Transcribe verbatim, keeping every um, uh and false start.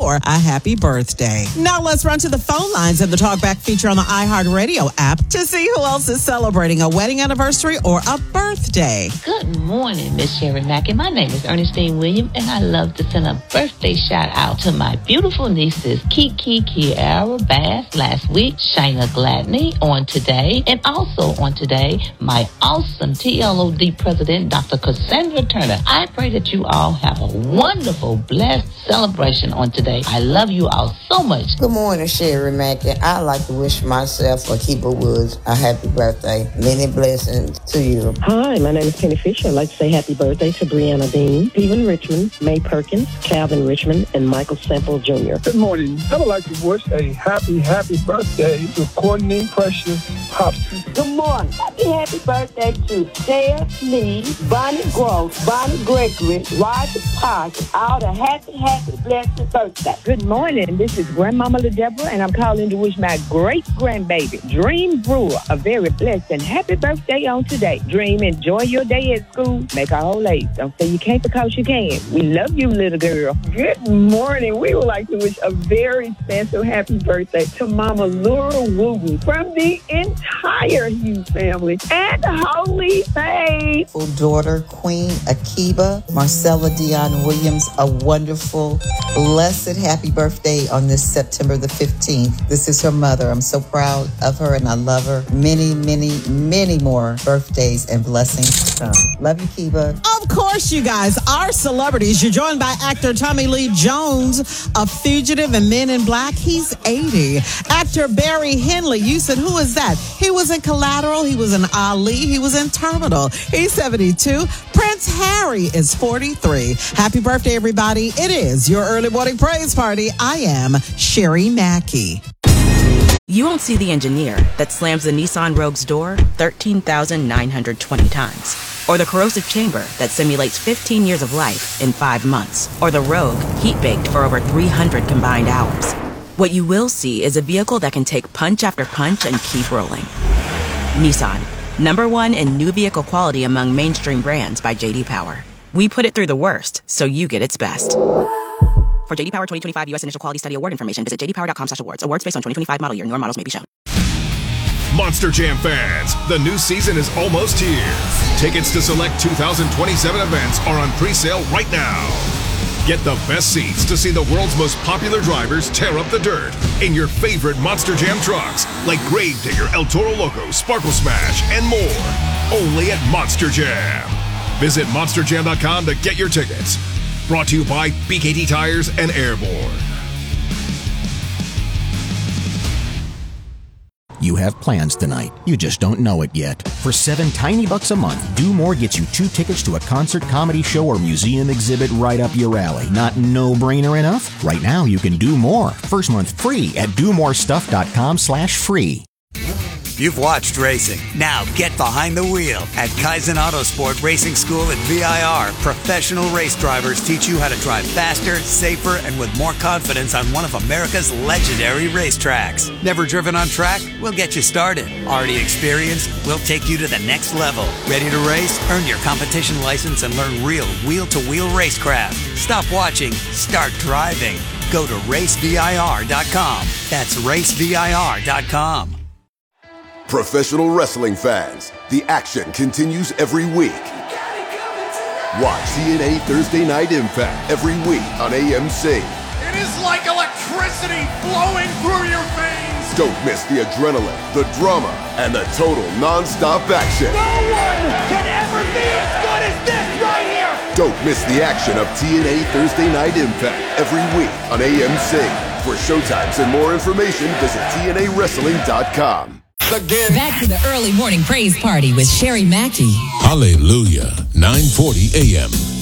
for a happy birthday. Now let's run to the phone lines and the Talkback feature on the iHeartRadio app to see who else is celebrating a wedding anniversary or a birthday. Good morning, Miss Sherry Mackey. My name is Ernestine Williams, and I love to send a birthday shout out to my beautiful nieces, Kiki Kiara Bass last week, Shayna Gladney on today, and also on today, my awesome T L O D president, Doctor Cassandra Turner. I pray that you all have a wonderful, blessed celebration on today. I love you all so much. Good morning, Sherry Mackey. I'd like to wish myself, Akiba Woods, a happy birthday. Many blessings to you. Hi, my name is Penny Fisher. I'd like to say happy birthday to Brianna Dean, Stephen Richmond, May Perkins, Calvin Richmond, and Michael Semple Junior Good morning. I would like to wish a happy, happy birthday to Courtney Precious Hobson. Good morning. Happy, happy birthday to Sarah Lee, Bonnie Gross, Bonnie Gregory, Roger Park, all the happy, happy, blessed birthday. Good morning. This is Grandmama LaDeborah, and I'm calling to wish my great-grandbaby, Dream Brewer, a very blessed and happy birthday on today. Dream, enjoy your day at school. Make a whole ace. Don't say you can't because you can. We love you, little girl. Good morning. We would like to wish a very special happy birthday to Mama Laura Wooten from the entire Hughes family and Holy Faith. Daughter, Queen Akiba, Marcella Dion Williams, a wonderful, blessed, happy birthday on this September the fifteenth. This is her mother. I'm so proud of her and I love her. Many, many, many more birthdays and blessings to come. Love you, Kiba. Of course, you guys, our celebrities. You're joined by actor Tommy Lee Jones of Fugitive and Men in Black. He's eighty. Actor Barry Henley. You said, who is that? He was in Collateral. He was in Ali. He was in Terminal. He's seventy-two. Prince Harry is forty-three. Happy birthday, everybody. It is your early morning praise party. I am Sherry Mackey. You won't see the engineer that slams the Nissan Rogue's door thirteen thousand nine hundred twenty times. Or the corrosive chamber that simulates fifteen years of life in five months. Or the Rogue heat-baked for over three hundred combined hours. What you will see is a vehicle that can take punch after punch and keep rolling. Nissan, number one in new vehicle quality among mainstream brands by J D Power. We put it through the worst, so you get its best. For J D Power twenty twenty-five U S Initial Quality Study Award information, visit j d power dot com slash awards. Awards based on twenty twenty-five model year. Newer models may be shown. Monster Jam fans, the new season is almost here. Tickets to select two thousand twenty-seven events are on pre-sale right now. Get the best seats to see the world's most popular drivers tear up the dirt in your favorite Monster Jam trucks, like Gravedigger, El Toro Loco, Sparkle Smash, and more. Only at Monster Jam. Visit monster jam dot com to get your tickets. Brought to you by B K T Tires and Airborne. You have plans tonight. You just don't know it yet. For seven tiny bucks a month, Do More gets you two tickets to a concert, comedy show, or museum exhibit right up your alley. Not no-brainer enough? Right now, you can do more. First month free at do more stuff dot com slash free. You've watched racing. Now get behind the wheel. At Kaizen Autosport Racing School at V I R, professional race drivers teach you how to drive faster, safer, and with more confidence on one of America's legendary racetracks. Never driven on track? We'll get you started. Already experienced? We'll take you to the next level. Ready to race? Earn your competition license and learn real wheel-to-wheel racecraft. Stop watching. Start driving. Go to race V I R dot com. That's race V I R dot com. Professional wrestling fans, the action continues every week. Watch T N A Thursday Night Impact every week on A M C. It is like electricity flowing through your veins. Don't miss the adrenaline, the drama, and the total non-stop action. No one can ever be as good as this right here. Don't miss the action of T N A Thursday Night Impact every week on A M C. For showtimes and more information, visit T N A wrestling dot com. Again. Back to the early morning praise party with Sherry Mackey. Hallelujah, nine forty a.m.